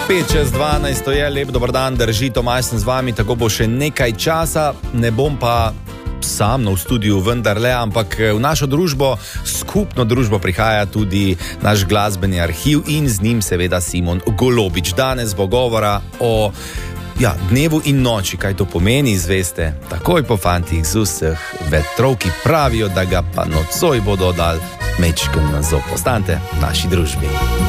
5:12 je, lep dober dan, drži, Tomaž sem z vami, tako bo še nekaj časa, ne bom pa sam v studiu vendarle, ampak v našo družbo, skupno družbo prihaja tudi naš glasbeni arhiv in z njim seveda Simon Golobič. Danes bo govora o dnevu in noči, kaj to pomeni, izveste, takoj po fantih z vseh vetrov, ki pravijo, da ga pa nocoj bodo dali mečken na zob. Ostanite v naši družbi.